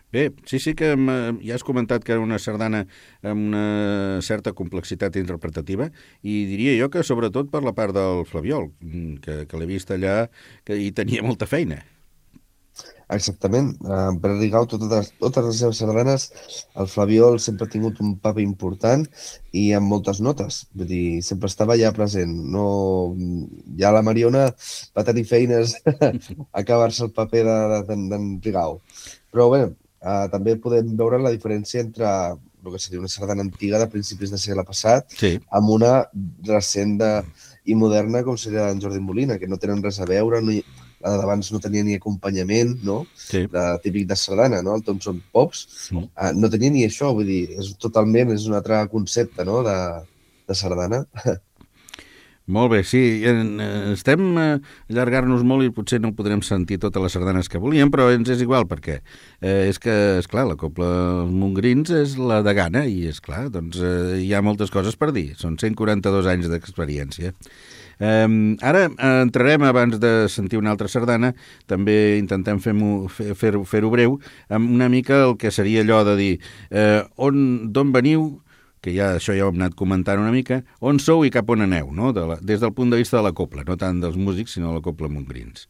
Bé, sí que ja has comentat que era una sardana amb una certa complexitat interpretativa i diria jo que sobretot per la part del Flabiol, que l'he vist allà que hi tenia molta feina. Exactament. Per Rigau, totes les seves sardanes, el Flabiol sempre ha tingut un paper important i amb moltes notes. Vull dir, sempre estava allà present. No, ja la Mariona va tenir feines a acabar-se el paper d'en Rigau. Però bé, també podem veure la diferència entre el que seria una sardana antiga de principis de segle passat Sí. amb una recent i moderna com seria en Jordi Molina, que no tenen res a veure, no, la d'abans no tenia ni acompanyament, no? Sí. Típic de sardana, no? El Thompson Pops. Mm. No tenia ni això, vull dir, és un altre concepte, no?, de sardana. Molt bé, sí, estem allargar-nos molt i potser no podrem sentir totes les sardanes que volíem, però ens és igual perquè és que, esclar, la Cobla dels Montgrins és la de gana i, esclar, doncs hi ha moltes coses per dir. Són 142 anys d'experiència. Ara entrarem, abans de sentir una altra sardana, també intentem fer-ho breu, amb una mica el que seria allò de dir d'on veniu, que ja això ja ho hem anat comentant una mica, on sou i cap on aneu, no? Des del punt de vista de la copla, no tant dels músics, sinó de la copla Montgrins.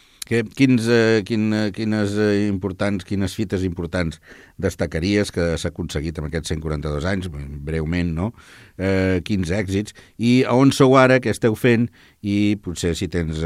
Quines fites importants destacaries que s'ha aconseguit en aquests 142 anys, breument, no? Quins èxits, i a on sou ara, què esteu fent, i potser si tens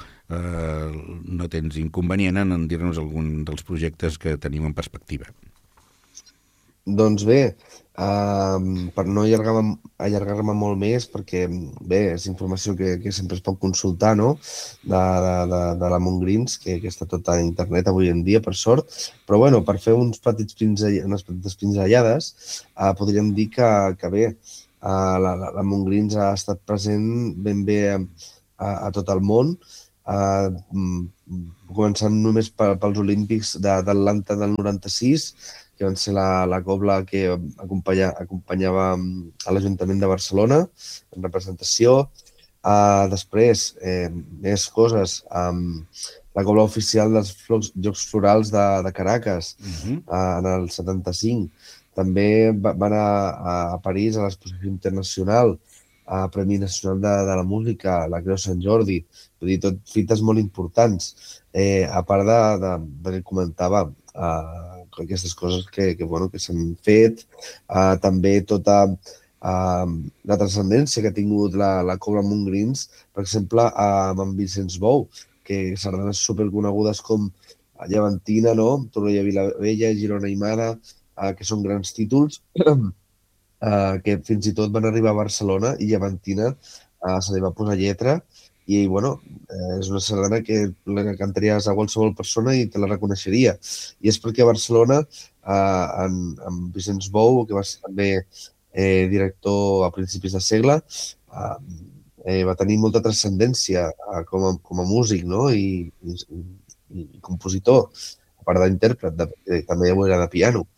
no tens inconvenient en dir-nos algun dels projectes que tenim en perspectiva. Doncs bé, per no allargar-me molt més, perquè bé, és informació que sempre es pot consultar, no?, de la Montgrins, que està tot a internet avui en dia, per sort, però bueno, per fer unes petites pinzellades, podríem dir que bé, la Montgrins ha estat present ben bé a tot el món, començant només pels Olímpics d'Atlanta del 96, que van ser la cobla que acompanyava a l'Ajuntament de Barcelona en representació. Després, més coses. La cobla oficial dels Jocs Florals de Caracas en el 75. També va anar a París a l'exposició internacional, a Premi Nacional de la Música, la Creu Sant Jordi. Vull dir, tot fites molt importants. A part de que comentava, aquestes coses bueno, que s'han fet, també tota la transcendència que ha tingut la Cobla Montgrins, per exemple, amb en Vicenç Bou, que sardanes superconegudes com Llevantina, no?, Torroella Vilavella, Girona i Mara, que són grans títols, que fins i tot van arribar a Barcelona i Llevantina se li va posar lletra i, bueno, és una sardana que la cantaries a qualsevol persona i te la reconeixeria. I és perquè a Barcelona, en Vicenç Bou, que va ser també director a principis de segle, va tenir molta transcendència com a músic, no?, i compositor, a part d'intèrpret, també ho era de piano.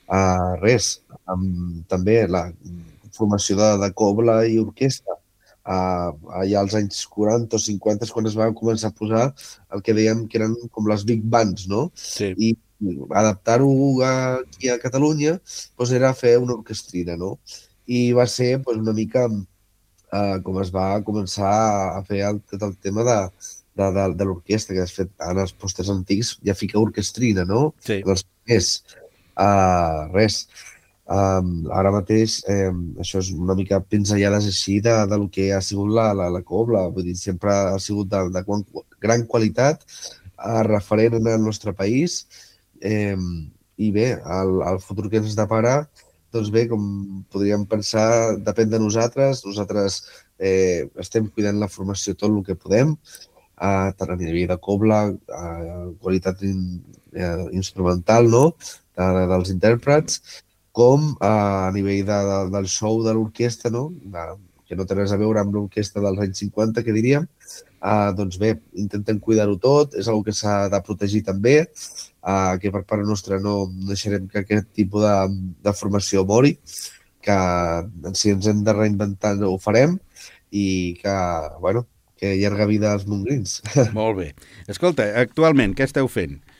També la formació de cobla i orquestra, allà als anys 40 o 50 quan es va començar a posar el que dèiem que eren com les big bands, no? Sí. I adaptar-ho aquí a Catalunya doncs era fer una orquestrina, no? I va ser doncs, una mica com es va començar a fer tot el tema de l'orquestra, que de fet en els pòsters antics ja fica orquestrina, no? Sí. En els primers. Res. Ara mateix això és una mica pinzellades així del que ha sigut la cobla. Vull dir, sempre ha sigut de gran qualitat, referent en el nostre país, i bé, el futur que ens depara, doncs bé, com podríem pensar, depèn de nosaltres. Nosaltres estem cuidant la formació tot el que podem, tant a nivell de cobla, qualitat instrumental, no?, dels intèrprets, com a nivell del show de l'orquestra, no?, que no té res a veure amb l'orquestra dels anys 50, que diríem. Doncs bé, intentem cuidar-ho tot, és una que s'ha de protegir també, que per part nostra no deixarem que aquest tipus de formació mori, que si ens hem de reinventar ho farem, i que, bueno, que llarga vida als Montgrins. Molt bé. Escolta, actualment, què esteu fent?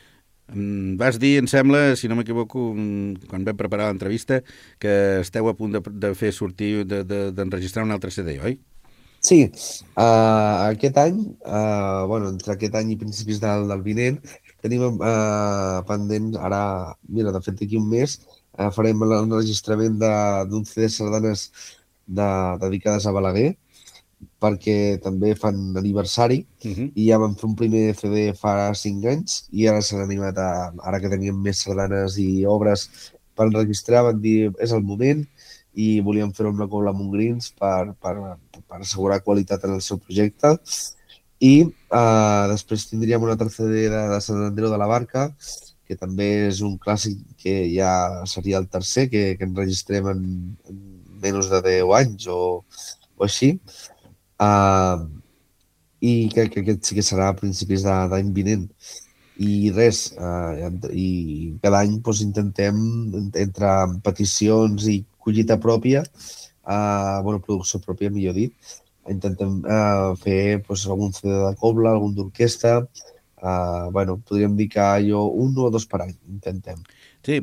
Vas dir, em sembla, si no m'equivoco, quan vam preparar l'entrevista, que esteu a punt de fer sortir, d'enregistrar un altre CD, oi? Sí, aquest any, bueno, entre aquest any i principis del vinent, tenim pendent, ara, mira, de fet d'aquí un mes, farem l'enregistrament d'un CD de sardanes dedicades a Balaguer, perquè també fan aniversari, i ja vam fer un primer CD fa 5 anys, i ara s'han animat ara que teníem més sardanes i obres per enregistrar, van dir, és el moment, i volíem fer-ho amb la Cobla Montgrins per assegurar qualitat en el seu projecte. I després tindríem un altre CD de Sant Andreu de la Barca, que també és un clàssic que ja seria el tercer, que enregistrem en menys de 10 anys o així. I crec que aquest sí que serà a principis d'any vinent. I res, i cada any doncs, intentem, entre peticions i collita pròpia, producció pròpia, millor dit, intentem fer doncs, algun CD de cobla, algun d'orquestra, podríem dir que un o dos per any, intentem. Sí,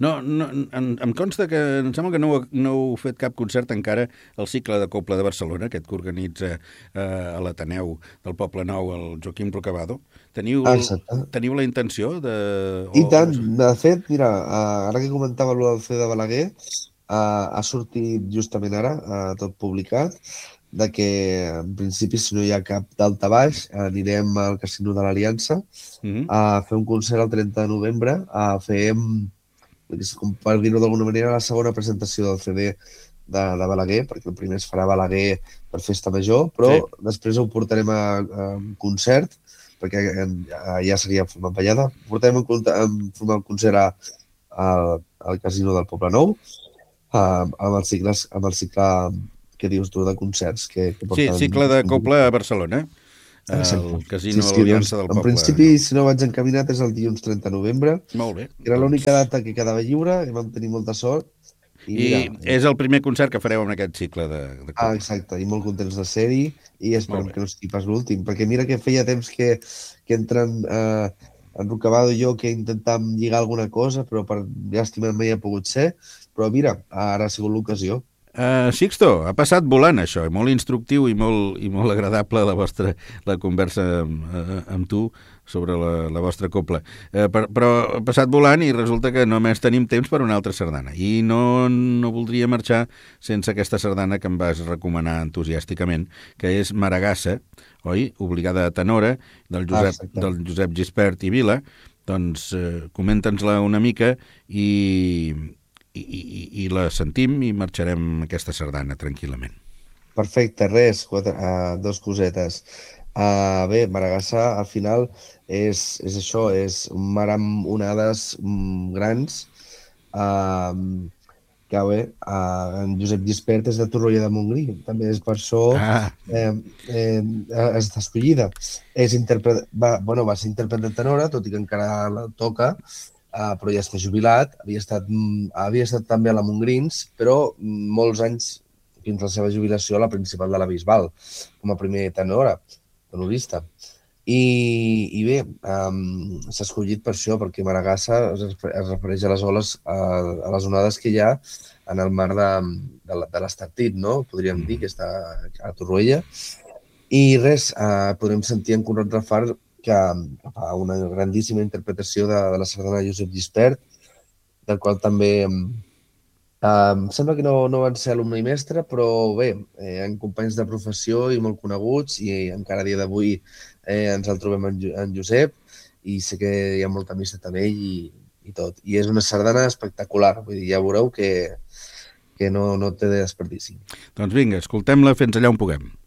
em consta que em sembla que no heu fet cap concert encara al cicle de Cobla de Barcelona, aquest que organitza a l'Ateneu del Poble Nou, el Joaquim Rocabado. Teniu la intenció de... I tant, de fet, mira, ara que comentava el CD de Balaguer, ha sortit justament ara, tot publicat, de que en principi, si no hi ha cap daltabaix, anirem al Casino de l'Aliança a fer un concert el 30 de novembre, a fer, per dir-ho d'alguna manera, la segona presentació del CD de Balaguer, perquè el primer es farà Balaguer per Festa Major, però després ho portarem a concert, perquè ja seria format ballada. Portarem en format concert al Casino del Poble Nou, amb el cicle que dius tu de concerts que porten... Sí, cicle de Cobla a Barcelona, el Casino de l'Aliança del Poble. En principi, si no vaig encaminat, és el dilluns 30 de novembre. Molt bé. Era l'única data que quedava lliure, i vam tenir molta sort. I és el primer concert que fareu en aquest cicle de Cobla. Exacte, i molt contents de ser-hi, i esperem que no sigui pas l'últim, perquè mira que feia temps que entren en Rocabado i jo que intentàvem lligar alguna cosa, però per llàstima mai ha pogut ser, però mira, ara ha sigut l'ocasió. Sixto, ha passat volant això, molt instructiu i molt agradable la conversa amb tu sobre la vostra cobla. Però ha passat volant i resulta que només tenim temps per una altra sardana. I no voldria marxar sense aquesta sardana que em vas recomanar entusiàsticament, que és Maragassa, oi? Obligada a tenora, del Josep Gispert i Vila. Doncs comenta'ns-la una mica i la sentim i marxarem aquesta sardana tranquil·lament. Perfecte, res, dos cosetes. Bé, Maragassa al final és això, és un mar amb onades grans, que bé, en Josep Gispert és de Torroella de Montgrí, també és per això està escollida. Va ser intèrpret de tenora, tot i que encara la toca, però ja està jubilat, havia estat també a la Montgrins, però molts anys, fins a la seva jubilació, a la principal de la Bisbal, com a primer tenorista. I bé, s'ha escollit per això, perquè Maragassa es refereix a les oles, a les onades que hi ha en el mar de l'Estartit, no? Podríem dir que està a Torroella. I res, podrem sentir en Conrad Rafar que fa una grandíssima interpretació de la sardana de Josep Gispert, del qual també em sembla que no van ser alumne i mestre, però bé, hi ha companys de professió i molt coneguts, i encara a dia d'avui ens el trobem en Josep, i sé que hi ha molta amistat amb ell i tot. I és una sardana espectacular, vull dir, ja veureu que no té desperdici. Doncs vinga, escoltem-la fins allà on puguem.